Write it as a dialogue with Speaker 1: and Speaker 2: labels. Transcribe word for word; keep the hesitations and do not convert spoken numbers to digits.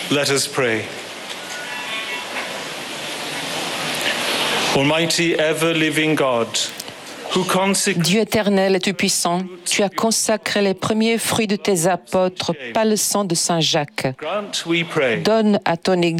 Speaker 1: Let us pray. Almighty, ever-living God, who consecrated
Speaker 2: Dieu éternel et tout-puissant, tu as consacré les premiers fruits de tes apôtres par le sang de Saint Jacques.
Speaker 1: grant, we pray,
Speaker 2: Donne à ton Église